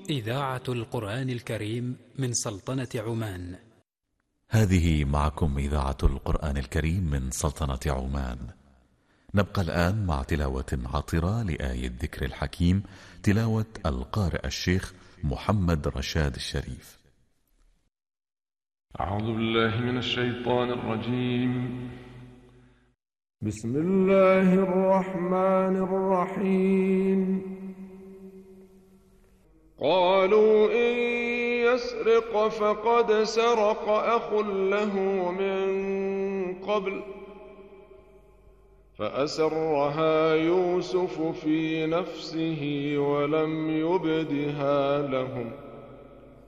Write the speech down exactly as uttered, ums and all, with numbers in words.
إذاعة القرآن الكريم من سلطنة عمان. هذه معكم إذاعة القرآن الكريم من سلطنة عمان. نبقى الآن مع تلاوة عطرة لآية الذكر الحكيم، تلاوة القارئ الشيخ محمد رشاد الشريف. أعوذ بالله من الشيطان الرجيم. بسم الله الرحمن الرحيم. قالوا إن يسرق فقد سرق أخ له من قبل فأسرها يوسف في نفسه ولم يبدها لهم